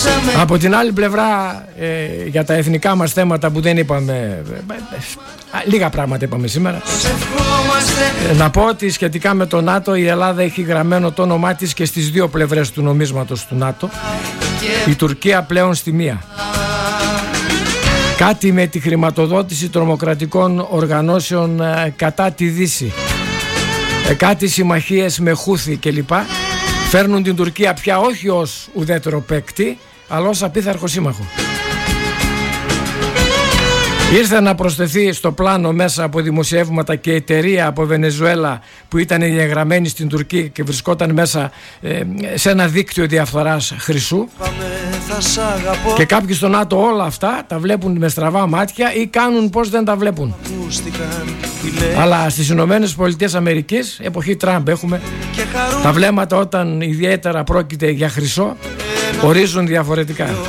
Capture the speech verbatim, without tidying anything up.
Από την άλλη πλευρά, ε, για τα εθνικά μας θέματα που δεν είπαμε, ε, ε, λίγα πράγματα είπαμε σήμερα, ε, να πω ότι σχετικά με το ΝΑΤΟ η Ελλάδα έχει γραμμένο το όνομά της και στις δύο πλευρές του νομίσματος του ΝΑΤΟ, η Τουρκία πλέον στη μία. Κάτι με τη χρηματοδότηση τρομοκρατικών οργανώσεων ε, κατά τη Δύση, ε, κάτι συμμαχίες με Χούθη κλπ. Φέρνουν την Τουρκία πια όχι ως ουδέτερο παίκτη, αλλά ως απίθαρχο σύμμαχο. Ήρθε να προσθεθεί στο πλάνο μέσα από δημοσιεύματα και εταιρεία από Βενεζουέλα που ήταν εγγεγραμμένη στην Τουρκία και βρισκόταν μέσα ε, σε ένα δίκτυο διαφθοράς χρυσού. Και κάποιοι στο ΝΑΤΟ όλα αυτά τα βλέπουν με στραβά μάτια ή κάνουν πως δεν τα βλέπουν. Αλλά στις Ηνωμένες Πολιτείες Αμερικής, εποχή Τραμπ έχουμε, τα βλέμματα όταν ιδιαίτερα πρόκειται για χρυσό ορίζουν διαφορετικά.